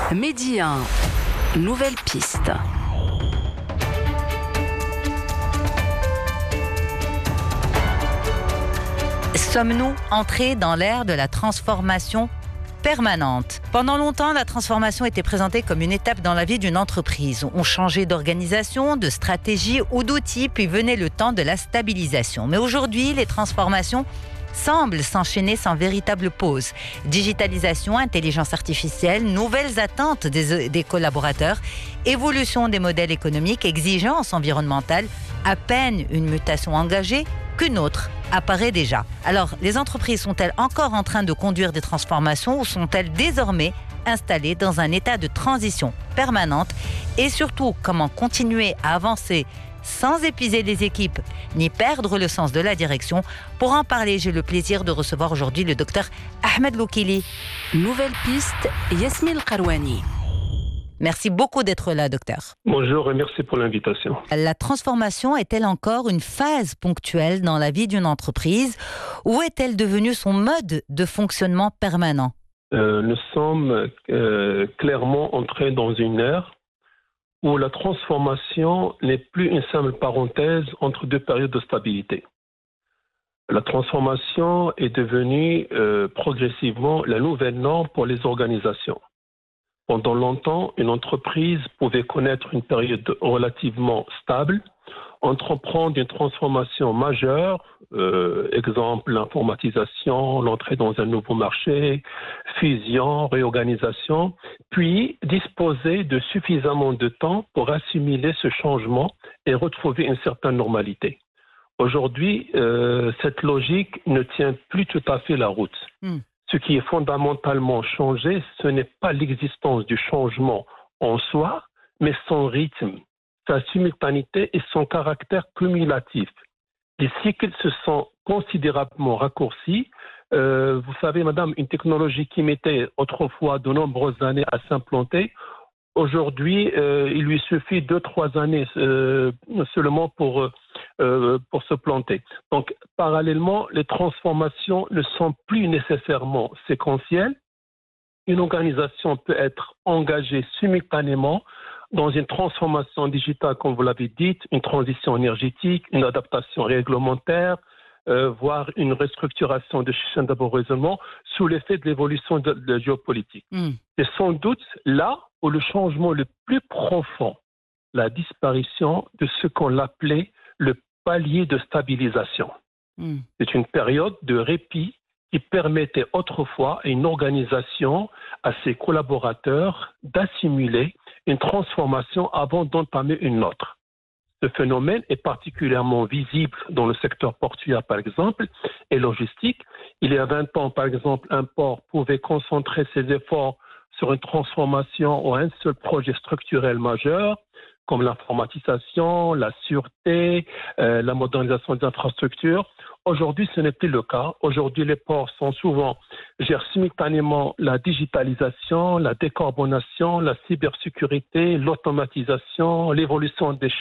Midi 1, nouvelle piste. Sommes-nous entrés dans l'ère de la transformation permanente? Pendant longtemps, la transformation était présentée comme une étape dans la vie d'une entreprise. On changeait d'organisation, de stratégie ou d'outils, puis venait le temps de la stabilisation. Mais aujourd'hui, les transformations semblent s'enchaîner sans véritable pause. Digitalisation, intelligence artificielle, nouvelles attentes des collaborateurs, évolution des modèles économiques, exigences environnementales, à peine une mutation engagée qu'une autre apparaît déjà. Alors, les entreprises sont-elles encore en train de conduire des transformations ou sont-elles désormais installées dans un état de transition permanente? Et surtout, comment continuer à avancer sans épuiser les équipes ni perdre le sens de la direction? Pour en parler, j'ai le plaisir de recevoir aujourd'hui le docteur Ahmed Loukili. Nouvelle piste, Yasmine Karouani. Merci beaucoup d'être là, docteur. Bonjour et merci pour l'invitation. La transformation est-elle encore une phase ponctuelle dans la vie d'une entreprise ou est-elle devenue son mode de fonctionnement permanent? Nous sommes clairement entrés dans une ère où la transformation n'est plus une simple parenthèse entre deux périodes de stabilité. La transformation est devenue progressivement la nouvelle norme pour les organisations. Pendant longtemps, une entreprise pouvait connaître une période relativement stable, entreprendre une transformation majeure, exemple l'informatisation, l'entrée dans un nouveau marché, fusion, réorganisation, puis disposer de suffisamment de temps pour assimiler ce changement et retrouver une certaine normalité. Aujourd'hui, cette logique ne tient plus tout à fait la route. Ce qui est fondamentalement changé, ce n'est pas l'existence du changement en soi, mais son rythme, sa simultanéité et son caractère cumulatif. Les cycles se sont considérablement raccourcis. Vous savez, madame, une technologie qui mettait autrefois de nombreuses années à s'implanter, aujourd'hui, il lui suffit 2-3 années seulement pour se planter. Donc, parallèlement, les transformations ne sont plus nécessairement séquentielles. Une organisation peut être engagée simultanément dans une transformation digitale, comme vous l'avez dit, une transition énergétique, une adaptation réglementaire, voire une restructuration de chaînes d'approvisionnement sous l'effet de l'évolution de la géopolitique. C'est sans doute là où le changement le plus profond, la disparition de ce qu'on appelait le palier de stabilisation. C'est une période de répit qui permettait autrefois à une organisation, à ses collaborateurs, d'assimiler une transformation avant d'entamer une autre. Ce phénomène est particulièrement visible dans le secteur portuaire, par exemple, et logistique. Il y a 20 ans, par exemple, un port pouvait concentrer ses efforts sur une transformation ou un seul projet structurel majeur, comme l'informatisation, la sûreté, la modernisation des infrastructures. Aujourd'hui, ce n'est plus le cas. Aujourd'hui, les ports gèrent simultanément la digitalisation, la décarbonation, la cybersécurité, l'automatisation, l'évolution des